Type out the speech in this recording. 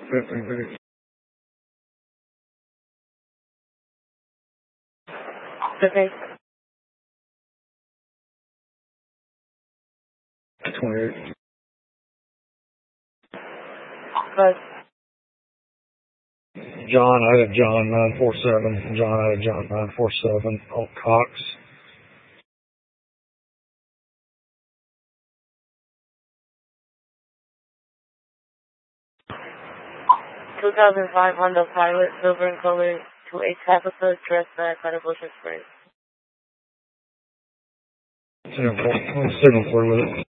Okay. 28. But John out of John 947. John out of John 947. On Cox. 2005 Honda Pilot, silver in color, to a Tabitha Dressback out of Ocean Springs. Signal 4 with it.